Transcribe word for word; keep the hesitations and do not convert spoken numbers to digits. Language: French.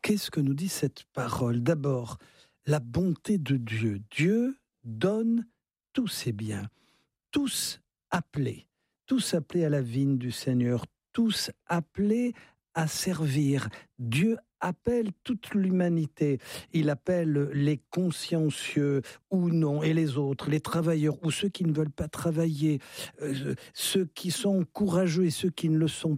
qu'est-ce que nous dit cette parole? D'abord, la bonté de Dieu. Dieu donne tous ses biens, tous appelés, tous appelés à la vigne du Seigneur, tous appelés à servir. Dieu appelle toute l'humanité. Il appelle les consciencieux ou non, et les autres, les travailleurs ou ceux qui ne veulent pas travailler, euh, ceux qui sont courageux et ceux qui ne le sont